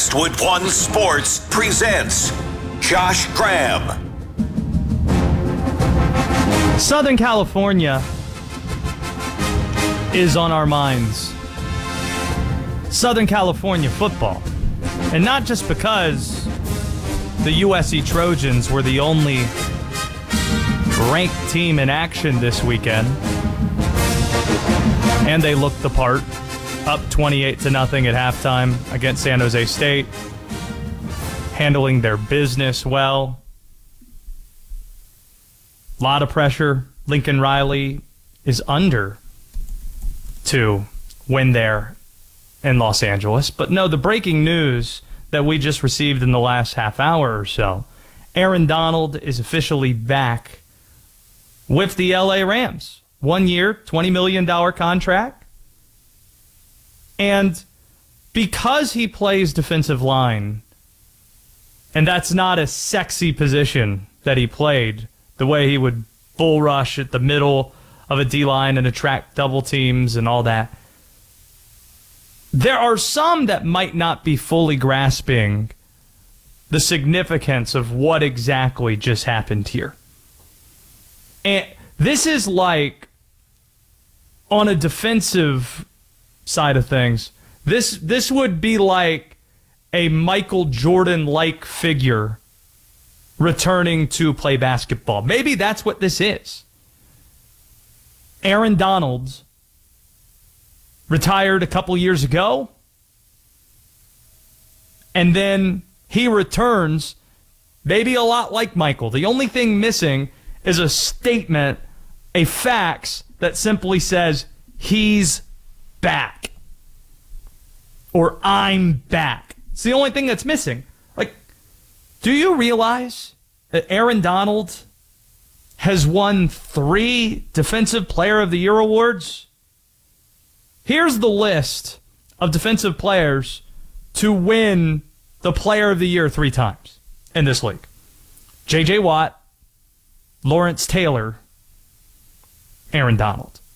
Westwood One Sports presents Josh Graham. Southern California is on our minds. Southern California football. And not just because the USC Trojans were the only ranked team in action this weekend. And they looked the part, up 28-0 at halftime against San Jose State, handling their business well. A lot of pressure. Lincoln Riley is under to win there in Los Angeles. But no, the breaking news that we just received in the last half hour or so, Aaron Donald is officially back with the LA Rams. 1 year, $20 million contract. And because he plays defensive line, and that's not a sexy position that he played, the way he would bull rush at the middle of a D-line and attract double teams and all that, there are some that might not be fully grasping the significance of what exactly just happened here. And this is like, on a defensive side of things, this would be like a Michael Jordan-like figure returning to play basketball. Maybe that's what this is. Aaron Donald retired a couple years ago, and then he returns maybe a lot like Michael. The only thing missing is a statement, a fax that simply says, he's back. Or I'm back. It's the only thing that's missing. Like, do you realize that Aaron Donald has won 3 Defensive Player of the Year awards? Here's the list of defensive players to win the Player of the Year 3 times in this league. J.J. Watt, Lawrence Taylor, Aaron Donald.